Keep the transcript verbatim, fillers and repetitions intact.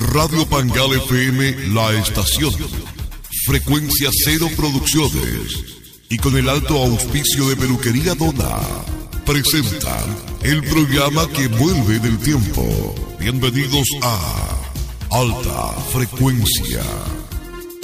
Radio Pangal F M, La Estación, Frecuencia Cero Producciones y con el alto auspicio de Peluquería Dona, presentan el programa que vuelve del tiempo. Bienvenidos a Alta Frecuencia.